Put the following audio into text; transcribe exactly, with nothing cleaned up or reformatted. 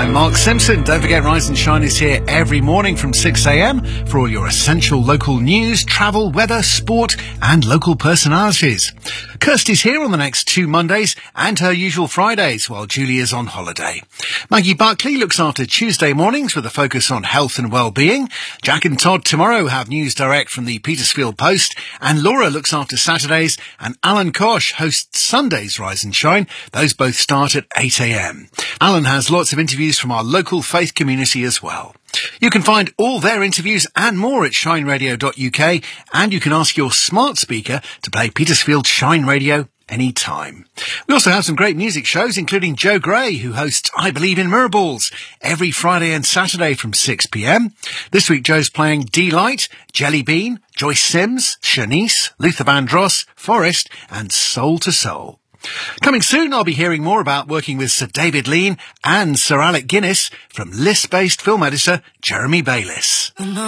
I'm Mark Simpson. Don't forget Rise and Shine is here every morning from six a m for all your essential local news, travel, weather, sport and local personalities. Kirsty's here on the next two Mondays and her usual Fridays while Julia's on holiday. Maggie Buckley looks after Tuesday mornings with a focus on health and well-being. Jack and Todd tomorrow have news direct from the Petersfield Post, and Laura looks after Saturdays, and Alan Kosh hosts Sundays Rise and Shine. Those both start at eight a m. Alan has lots of interviews from our local faith community as well. You can find all their interviews and more at shine radio dot u k, and you can ask your smart speaker to play Petersfield Shine Radio anytime. We also have some great music shows, including Joe Gray, who hosts I Believe in Miracles every Friday and Saturday from six p m. This week Joe's playing D-Light, Jelly Bean, Joyce Sims, Shanice, Luther Vandross, Forrest and Soul to Soul. Coming soon, I'll be hearing more about working with Sir David Lean and Sir Alec Guinness from List-based film editor Jeremy Bayliss.